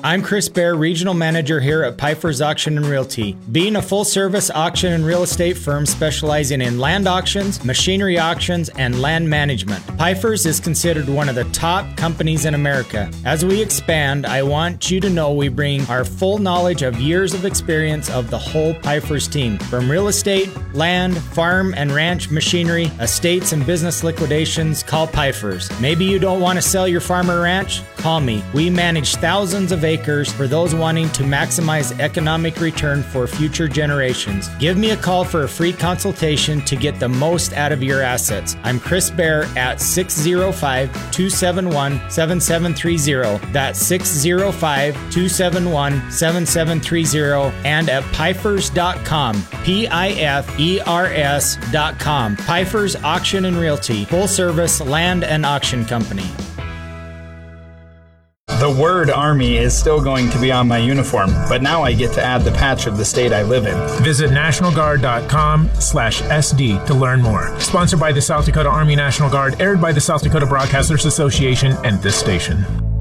I'm Chris Bear, Regional Manager here at Pfeiffer's Auction and Realty. Being a full-service auction and real estate firm specializing in land auctions, machinery auctions, and land management, Pfeiffer's is considered one of the top companies in America. As we expand, I want you to know we bring our full knowledge of years of experience of the whole Pfeiffer's team. From real estate, land, farm and ranch machinery, estates and business liquidations, call Pfeiffer's. Maybe you don't want to sell your farm or ranch? Call me. We manage thousands of acres for those wanting to maximize economic return for future generations. Give me a call for a free consultation to get the most out of your assets. I'm Chris Bear at 605-271-7730. That's 605-271-7730 and at Pfeifers.com. Pifers.com. Pfeiffer's Auction and Realty, full service land and auction company. The word Army is still going to be on my uniform, but now I get to add the patch of the state I live in. Visit nationalguard.com/SD to learn more. Sponsored by the South Dakota Army National Guard, aired by the South Dakota Broadcasters Association and this station.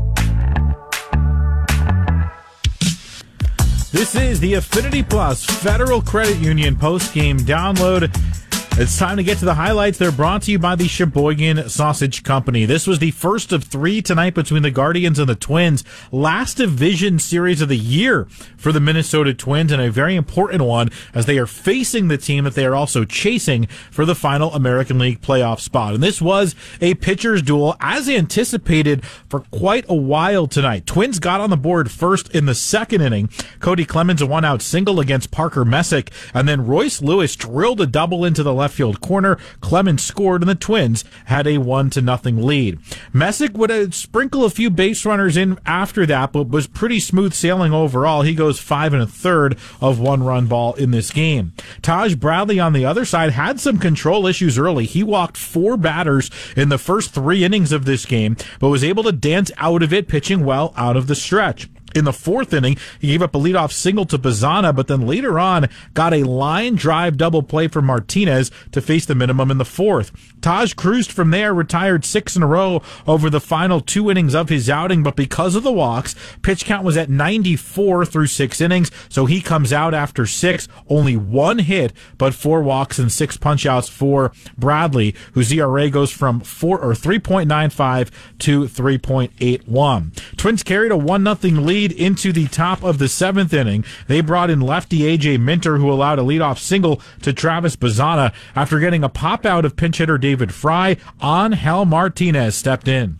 This is the Affinity Plus Federal Credit Union post-game download. It's time to get to the highlights. They're brought to you by the Sheboygan Sausage Company. This was the first of three tonight between the Guardians and the Twins. Last division series of the year for the Minnesota Twins, and a very important one as they are facing the team that they are also chasing for the final American League playoff spot. And this was a pitcher's duel as anticipated for quite a while tonight. Twins got on the board first in the second inning. Cody Clemens a one-out single against Parker Messick, and then Royce Lewis drilled a double into the left field corner. Clemens scored, and the Twins had a 1-0 lead. Messick would sprinkle a few base runners in after that, but was pretty smooth sailing overall. He goes 5 1/3 of one-run ball in this game. Taj Bradley on the other side had some control issues early. He walked 4 batters in the first 3 innings of this game, but was able to dance out of it, pitching well out of the stretch. In the 4th inning, he gave up a leadoff single to Bazana, but then later on got a line drive double play for Martinez to face the minimum in the 4th. Taj cruised from there, retired 6 in a row over the final 2 innings of his outing, but because of the walks, pitch count was at 94 through 6 innings, so he comes out after 6, only 1 hit, but 4 walks and 6 punch-outs for Bradley, whose ERA goes from 3.95 to 3.81. Twins carried a 1-0 lead into the top of the 7th inning. They brought in lefty A.J. Minter, who allowed a leadoff single to Travis Bazana. After getting a pop-out of pinch hitter David Fry, Angel Martinez stepped in.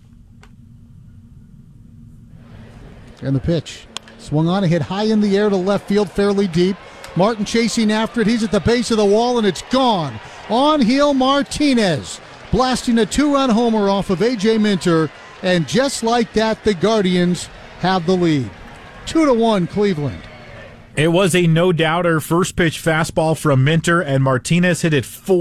And the pitch. Swung on and hit high in the air to left field, fairly deep. Martin chasing after it. He's at the base of the wall, and it's gone. Angel Martinez blasting a 2-run homer off of A.J. Minter. And just like that, the Guardians have the lead. 2-1 Cleveland. It was a no-doubter first pitch fastball from Minter, and Martinez hit it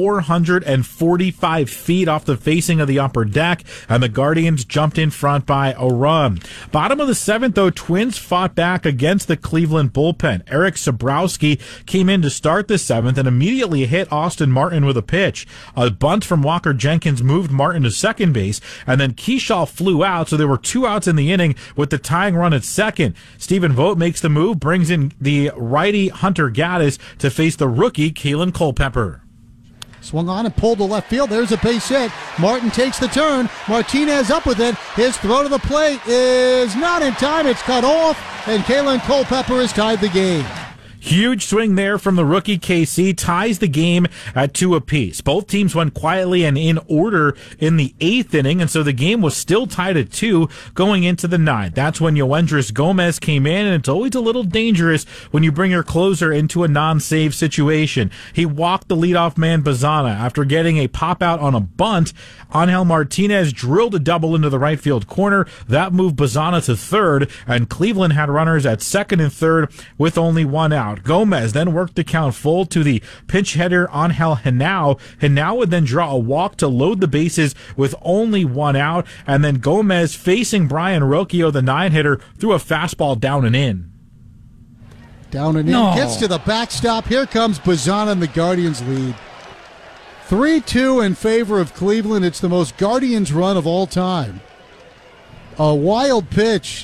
445 feet off the facing of the upper deck, and the Guardians jumped in front by a run. Bottom of the 7th, though, Twins fought back against the Cleveland bullpen. Eric Sabrowski came in to start the 7th and immediately hit Austin Martin with a pitch. A bunt from Walker Jenkins moved Martin to second base, and then Keyshaw flew out, so there were 2 outs in the inning with the tying run at second. Stephen Vogt makes the move, brings in the righty Hunter Gaddis to face the rookie Kalen Culpepper. Swung on and pulled to left field. There's a base hit. Martin takes the turn. Martinez up with it. His throw to the plate is not in time. It's cut off, and Kalen Culpepper has tied the game. Huge swing there from the rookie KC, ties the game at 2 apiece. Both teams went quietly and in order in the 8th inning, and so the game was still tied at 2 going into the 9th. That's when Yoendris Gomez came in, and it's always a little dangerous when you bring your closer into a non-save situation. He walked the leadoff man Bazana after getting a pop-out on a bunt. Angel Martinez drilled a double into the right field corner. That moved Bazana to third, and Cleveland had runners at second and third with only 1 out. Gomez then worked the count full to the pinch hitter Angel Henao. Henao would then draw a walk to load the bases with only 1 out, and then Gomez, facing Brian Rocchio, the 9-hitter, threw a fastball down and in. Down and in. No. Gets to the backstop. Here comes Bazana, and the Guardians lead. 3-2 in favor of Cleveland. It's the most Guardians run of all time. A wild pitch